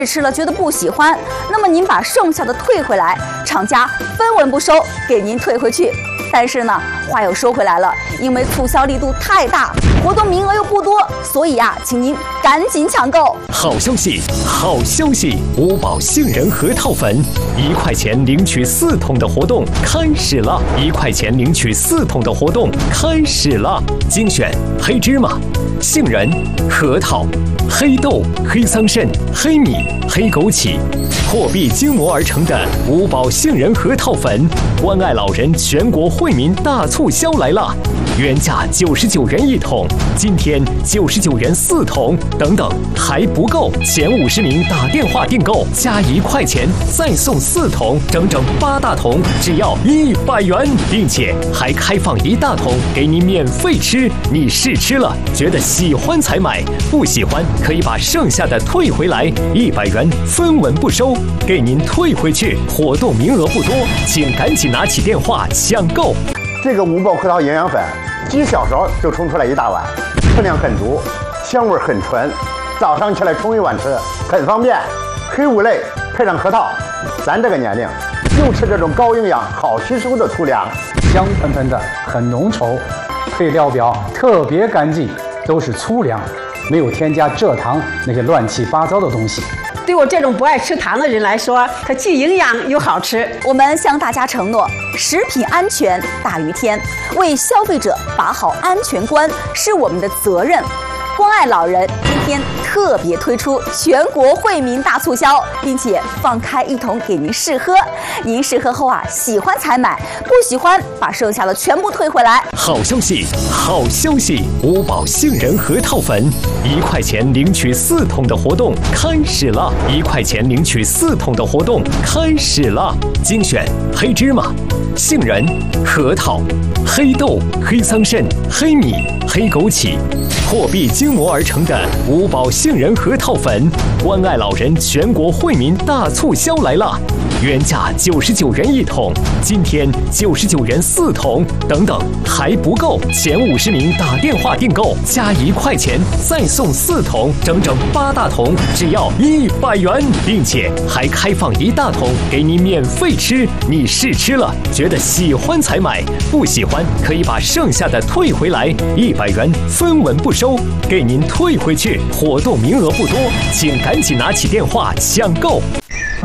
吃了觉得不喜欢，那么您把剩下的退回来，厂家分文不收，给您退回去。但是呢，话又说回来了，因为促销力度太大，活动名额又不多，所以请您赶紧抢购。 好消息，好消息！五宝杏仁核桃粉，1块钱领取4桶的活动开始了！1块钱领取4桶的活动开始了！精选黑芝麻、杏仁、核桃、黑豆、黑桑葚、黑米、黑枸杞，货币精磨而成的五宝杏仁核桃粉，关爱老人全国惠民大促销来了！原价99元1桶，今天99元4桶，等等还不够，前50名打电话订购加1块钱再送4桶，整整8大桶，只要100元，并且还开放1大桶给您免费吃。你试吃了觉得喜欢才买，不喜欢可以把剩下的退回来，100元分文不收，给您退回去。活动名额不多，请赶紧拿起电话抢购。 这个五宝核桃营养粉，几小时就冲出来1大碗，分量很足，香味很纯，早上起来冲一碗吃，很方便。黑五类配上核桃，咱这个年龄就吃这种高营养、好吸收的粗粮， 香喷喷的，很浓稠，配料表特别干净，都是粗粮，没有添加蔗糖那些乱七八糟的东西。 对我这种不爱吃糖的人来说，它既营养又好吃。 我们向大家承诺，食品安全大于天，为消费者把好安全关是我们的责任。关爱老人今天特别推出全国惠民大促销，并且放开1桶给您试喝。您试喝后喜欢才买，不喜欢把剩下的全部退回来。 好消息，好消息！五宝杏仁核桃粉，1块钱领取4桶的活动开始了！1块钱领取4桶的活动开始了！精选黑芝麻、杏仁、核桃、黑豆、黑桑葚、黑米、黑枸杞，货币精磨而成的五宝杏仁核桃粉，关爱老人全国惠民大促销来了！原价99元1桶，今天99元4桶，等等还不够，前50名打电话订购加1块钱再送4桶，整整8大桶，只要100元，并且还开放1大桶给您免费吃。你试吃了觉得喜欢才买，不喜欢可以把剩下的退回来，100元分文不收，给您退回去。活动名额不多，请赶紧拿起电话抢购。